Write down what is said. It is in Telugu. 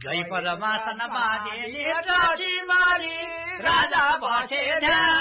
गई पदमासन बाजे नेत्रजी माली राजा बसे ध्यान